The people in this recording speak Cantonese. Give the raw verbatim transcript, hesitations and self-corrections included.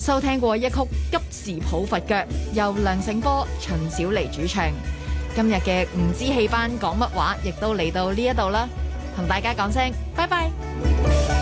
收聽過一曲急時抱佛腳，由梁醒波、秦小梨主唱。今日嘅唔知戲班講乜話，亦都嚟到呢一度啦，同大家講聲拜拜。